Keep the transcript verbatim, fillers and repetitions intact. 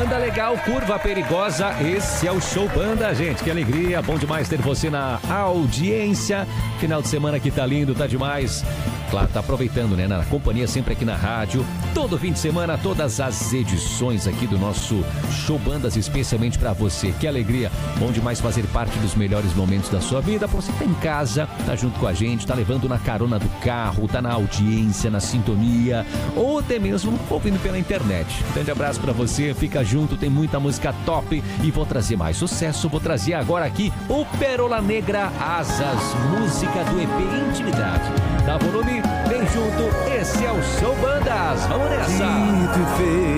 Banda legal, curva perigosa, esse é o Show Banda, gente, que alegria, bom demais ter você na audiência, final de semana que tá lindo, tá demais, claro, tá aproveitando, né, na companhia sempre aqui na rádio, todo fim de semana, todas as edições aqui do nosso Show Bandas, especialmente pra você, que alegria, bom demais fazer parte dos melhores momentos da sua vida, pra você que tá em casa, tá junto com a gente, tá levando na carona do carro, tá na audiência, na sintonia, ou até mesmo ouvindo pela internet. Grande abraço pra você, fica junto, tem muita música top e vou trazer mais sucesso, vou trazer agora aqui o Pérola Negra Asas, música do E P Intimidade. Dá volume, vem junto, esse é o Show Bandas, vamos nessa!